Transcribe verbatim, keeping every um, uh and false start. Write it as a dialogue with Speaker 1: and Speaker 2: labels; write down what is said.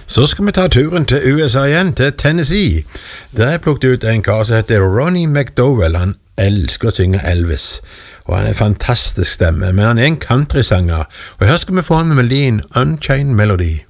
Speaker 1: Så skal vi ta turen til U S A igjen, til Tennessee. Der har jeg plukket ut en kar som heter Ronnie McDowell. Han elsker å synge Elvis, og han er en fantastisk stemme, men han er en countrysanger. Og her skal vi få han med melodien Unchained Melody.